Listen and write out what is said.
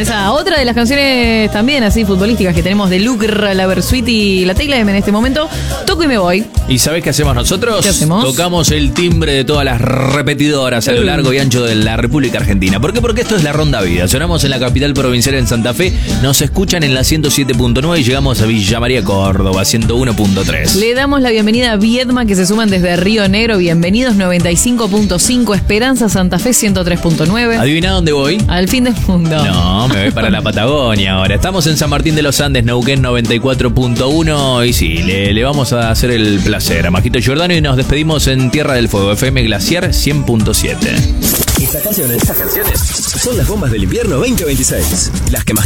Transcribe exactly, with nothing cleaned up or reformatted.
esa otra de las canciones también así futbolísticas que tenemos de Luke Laversuit y la Tecla M en este momento. Toco y me voy. ¿Y sabés qué hacemos nosotros? ¿Qué hacemos? Tocamos el timbre de todas las repetidoras a lo largo y ancho de la República Argentina. ¿Por qué? Porque esto es la Ronda Vida. Sonamos en la capital provincial en Santa Fe, nos escuchan en la ciento siete punto nueve y llegamos a Villa María, Córdoba, ciento uno punto tres. Le damos la bienvenida a Viedma, que se suman desde Río Negro. Bienvenidos, noventa y cinco punto cinco. Esperanza, Santa Fe, ciento tres punto nueve. ¿Adivina dónde voy? Al fin del mundo. No, me voy para la Patagonia ahora. Estamos en San Martín de los Andes, Neuquén noventa y cuatro punto uno. Y sí, le, le vamos a hacer el placer a Majito Giordano y nos despedimos en Tierra del Fuego, F M Glaciar cien punto siete. Estas canciones, estas canciones son las bombas del invierno veinte veintiséis. Las que más